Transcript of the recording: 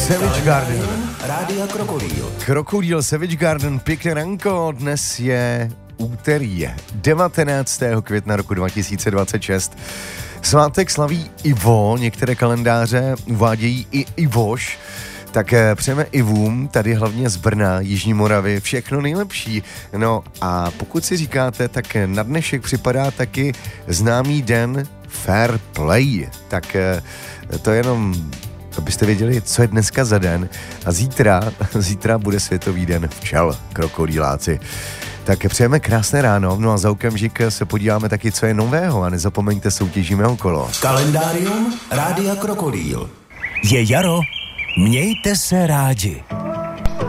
Savage Garden. Rádia Krokodýl. Krokodýl, Savage Garden, pěkné ranko, dnes je úterý 19. května roku 2026. Svátek slaví Ivo, některé kalendáře uvádějí i Ivoš, tak přejeme Ivům, tady hlavně z Brna, Jižní Moravy, všechno nejlepší. No a pokud si říkáte, tak na dnešek připadá taky známý den Fair Play. Tak to jenom, abyste věděli, co je dneska za den. A zítra bude Světový den včel, krokodýláci. Tak přejeme krásné ráno, no a za okamžik se podíváme taky, co je nového a nezapomeňte, soutěžíme okolo. Kalendárium Rádia Krokodýl. Je jaro, mějte se rádi.